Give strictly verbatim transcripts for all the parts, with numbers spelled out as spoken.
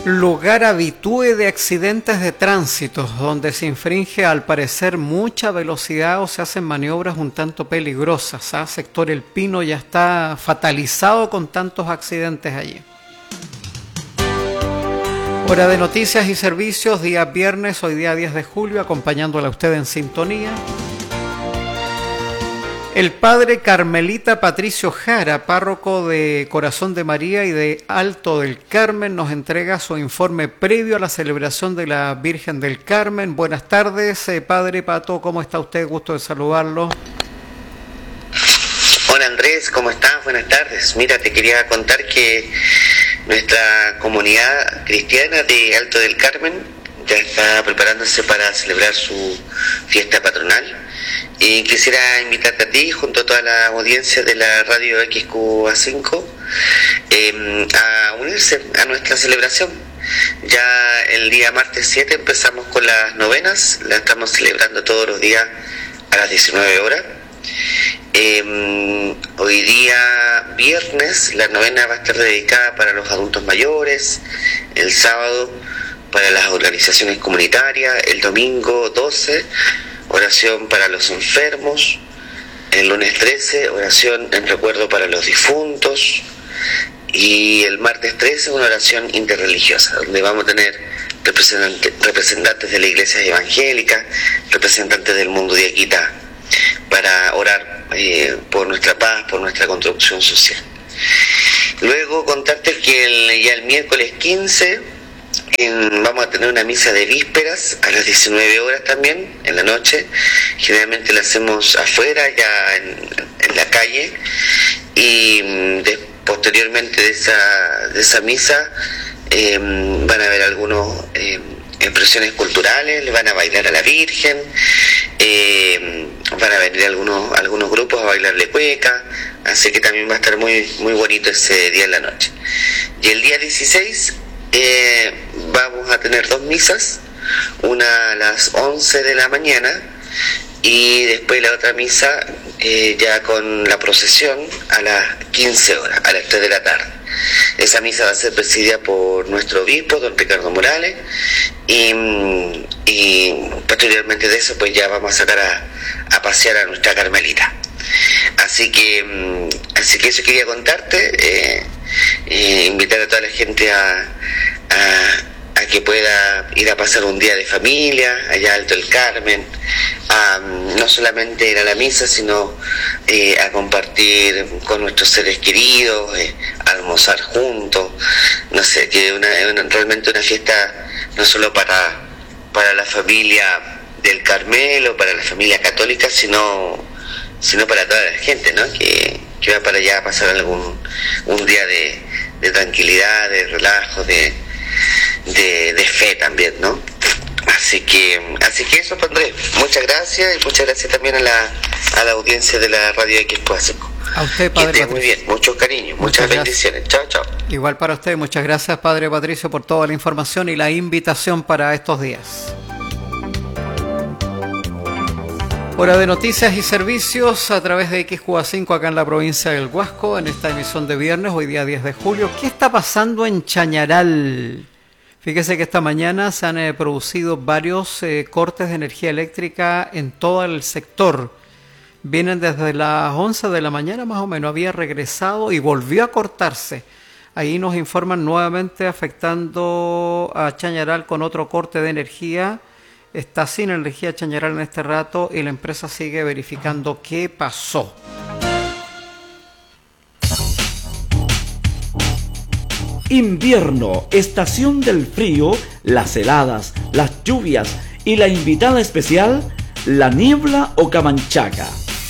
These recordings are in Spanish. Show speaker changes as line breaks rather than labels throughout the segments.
Lugar habitué de accidentes de tránsito, donde se infringe al parecer mucha velocidad o se hacen maniobras un tanto peligrosas. ¿Ah? Sector El Pino ya está fatalizado con tantos accidentes allí. Hora de noticias y servicios, día viernes, hoy día diez de julio, acompañándola a usted en sintonía. El padre Carmelita Patricio Jara, párroco de Corazón de María y de Alto del Carmen, nos entrega su informe previo a la celebración de la Virgen del Carmen. Buenas tardes, eh, padre Pato, ¿cómo está usted? Gusto de saludarlo.
Hola Andrés, ¿cómo estás? Buenas tardes. Mira, te quería contar que nuestra comunidad cristiana de Alto del Carmen ya está preparándose para celebrar su fiesta patronal. Y quisiera invitarte a ti, junto a toda la audiencia de la radio X Q A cinco, eh, a unirse a nuestra celebración. Ya el día martes siete empezamos con las novenas, la estamos celebrando todos los días a las diecinueve horas. Eh, hoy día viernes la novena va a estar dedicada para los adultos mayores, el sábado para las organizaciones comunitarias, el domingo doce oración para los enfermos, el lunes trece oración en recuerdo para los difuntos y el martes trece una oración interreligiosa donde vamos a tener representantes, representantes de la iglesia evangélica, representantes del mundo de Aquita para orar eh, por nuestra paz, por nuestra construcción social. Luego contarte que el, ya el miércoles quince En, vamos a tener una misa de vísperas a las diecinueve horas también, en la noche. Generalmente la hacemos afuera, ya en, en la calle. Y de, posteriormente de esa, de esa misa eh, van a haber algunos eh, expresiones culturales, le van a bailar a la Virgen, eh, van a venir algunos, algunos grupos a bailarle cueca. Así que también va a estar muy, muy bonito ese día en la noche. Y el día dieciséis... Eh, vamos a tener dos misas, una a las once de la mañana y después la otra misa eh, ya con la procesión a las quince horas, a las tres de la tarde. Esa misa va a ser presidida por nuestro obispo, don Ricardo Morales, y, y posteriormente de eso pues ya vamos a sacar a, a pasear a nuestra Carmelita. Así que, así que eso quería contarte, eh, eh, invitar a toda la gente a, a, a que pueda ir a pasar un día de familia allá Alto del Carmen, a, no solamente ir a la misa, sino eh, a compartir con nuestros seres queridos, eh, a almorzar juntos, no sé, que una, una, realmente una fiesta no solo para, para la familia del Carmelo, para la familia católica, sino sino para toda la gente, ¿no? Que, que va para allá a pasar algún un día de, de tranquilidad, de relajo, de, de, de fe también, ¿no? Así que, así que eso, Andrés, muchas gracias y muchas gracias también a la, a la audiencia de la radio X Q A cinco.
A usted, padre
Patricio. Muy bien, muchos cariños, muchas, muchas bendiciones. Chao, chao.
Igual para usted, muchas gracias, padre Patricio, por toda la información y la invitación para estos días. Hora de noticias y servicios a través de X Q A cinco acá en la provincia del Huasco, en esta emisión de viernes, hoy día diez de julio. ¿Qué está pasando en Chañaral? Fíjese que esta mañana se han eh, producido varios eh, cortes de energía eléctrica en todo el sector. Vienen desde las once de la mañana más o menos, había regresado y volvió a cortarse. Ahí nos informan nuevamente afectando a Chañaral con otro corte de energía. Está sin energía Chañaral en este rato y la empresa sigue verificando qué pasó.
Invierno, estación del frío, las heladas, las lluvias y la invitada especial, la niebla o camanchaca.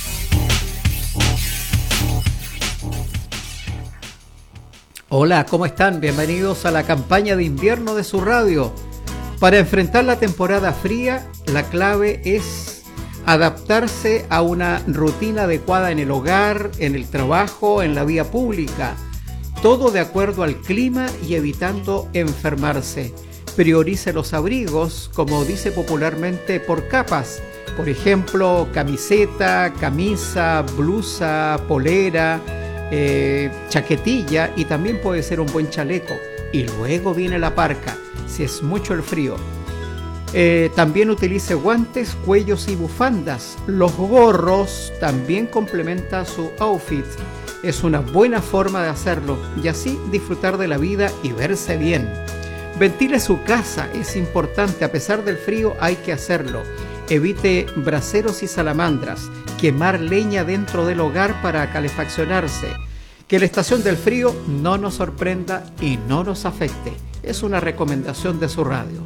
Hola, ¿cómo están? Bienvenidos a la campaña de invierno de su radio. Para enfrentar la temporada fría, la clave es adaptarse a una rutina adecuada en el hogar, en el trabajo, en la vía pública. Todo de acuerdo al clima y evitando enfermarse. Priorice los abrigos, como dice popularmente, por capas. Por ejemplo, camiseta, camisa, blusa, polera, eh, chaquetilla y también puede ser un buen chaleco. y luego viene la parca, si es mucho el frío. Eh, también utilice guantes, cuellos y bufandas. Los gorros también complementan su outfit. Es una buena forma de hacerlo y así disfrutar de la vida y verse bien. Ventile su casa, es importante, a pesar del frío hay que hacerlo. Evite braseros y salamandras, quemar leña dentro del hogar para calefaccionarse. Que la estación del frío no nos sorprenda y no nos afecte. Es una recomendación de su radio.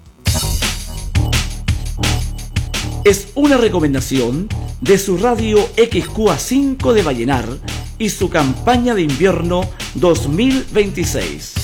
Es una recomendación de su radio X Q A cinco de Vallenar y su campaña de invierno dos mil veintiséis.